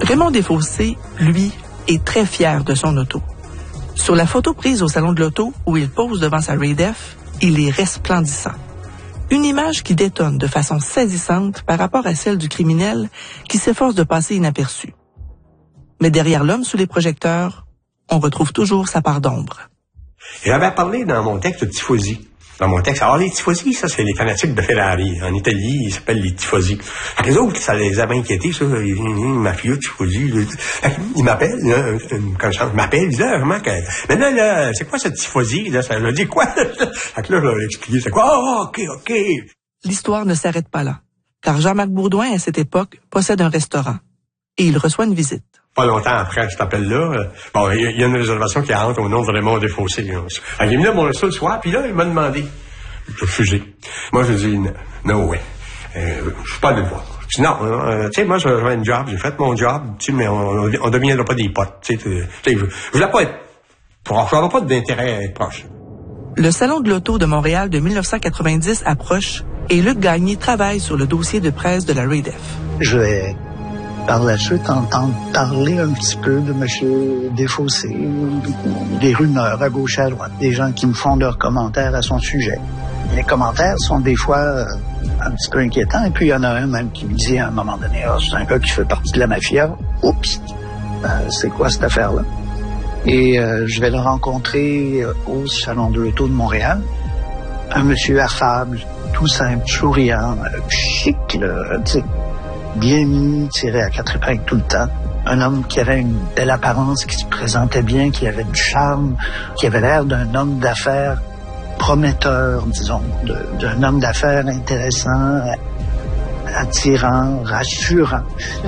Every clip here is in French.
Raymond Desfossés, lui, est très fier de son auto. Sur la photo prise au Salon de l'Auto, où il pose devant sa Raid-F, il est resplendissant. Une image qui détonne de façon saisissante par rapport à celle du criminel qui s'efforce de passer inaperçu. Mais derrière l'homme sous les projecteurs, on retrouve toujours sa part d'ombre. J'avais parlé dans mon texte de tifosi. Dans mon texte, alors les tifosi, ça, c'est les fanatiques de Ferrari. En Italie, ils s'appellent les tifosi. Les autres, ça les avait inquiétés, ça. Mafieux, tifosi. Ils m'appellent, quand je m'appelle, ils disent, vraiment, maintenant, là, c'est quoi cette tifosi, là? Ça veut dire quoi? Fait que là, je leur ai expliqué, c'est quoi? Oh, OK. L'histoire ne s'arrête pas là, car Jean-Marc Bourdouin, à cette époque, possède un restaurant. Et il reçoit une visite. Pas longtemps après cet appel-là, bon, il y a une réservation qui rentre au nom de Raymond Desfossés. Il est venu à mon resto le soir, puis là, il m'a demandé. J'ai refusé. Moi, je dis, no way. Je suis pas allé le voir. Je dis, non, tu sais, moi, j'avais une job, j'ai fait mon job, tu sais, mais on deviendra pas des potes. Tu sais, je voulais pas être proche, j'avais pas d'intérêt à être proche. Le Salon de l'Auto de Montréal de 1990 approche et Luc Gagné travaille sur le dossier de presse de la Raid-F. Je vais par la suite entendre parler un petit peu de M. Desfossés, des rumeurs à gauche et à droite, des gens qui me font leurs commentaires à son sujet. Les commentaires sont des fois un petit peu inquiétants, et puis il y en a un même qui me dit à un moment donné, c'est un gars qui fait partie de la mafia. Oups, c'est quoi cette affaire-là? Et je vais le rencontrer au Salon de l'Auto de Montréal. Un monsieur affable, tout simple, souriant, chic, là, tu sais, bien mis, tiré à 4 épingles tout le temps. Un homme qui avait une belle apparence, qui se présentait bien, qui avait du charme, qui avait l'air d'un homme d'affaires prometteur, disons, d'un homme d'affaires intéressant, attirant, rassurant.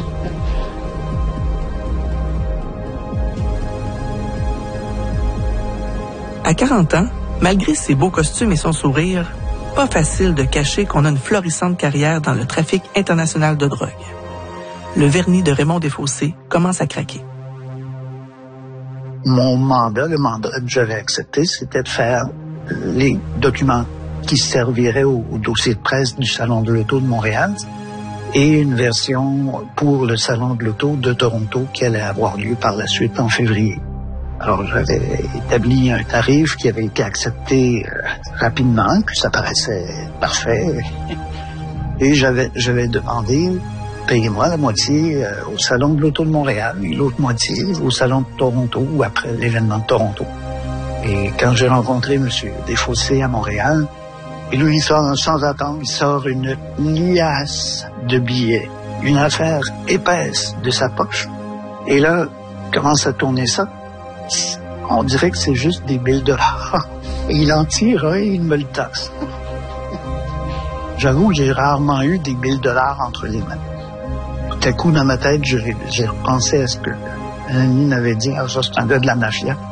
À 40 ans, malgré ses beaux costumes et son sourire, pas facile de cacher qu'on a une florissante carrière dans le trafic international de drogue. Le vernis de Raymond Desfossés commence à craquer. Mon mandat, le mandat que j'avais accepté, c'était de faire les documents qui serviraient au dossier de presse du Salon de l'Auto de Montréal et une version pour le Salon de l'Auto de Toronto qui allait avoir lieu par la suite en février. Alors, j'avais établi un tarif qui avait été accepté rapidement, puis ça paraissait parfait. Et j'avais demandé, payez-moi la moitié au Salon de l'Auto de Montréal, et l'autre moitié au Salon de Toronto ou après l'événement de Toronto. Et quand j'ai rencontré M. Desfossés à Montréal, et lui, il sort sans attendre, il sort une liasse de billets, une affaire épaisse de sa poche. Et là, commence à tourner ça. On dirait que c'est juste des $1000. Et il en tire un et il me le tasse. J'avoue que j'ai rarement eu des $1000 entre les mains. Tout à coup, dans ma tête, j'ai repensé à ce que un ami m'avait dit, ça c'est un gars de la mafia.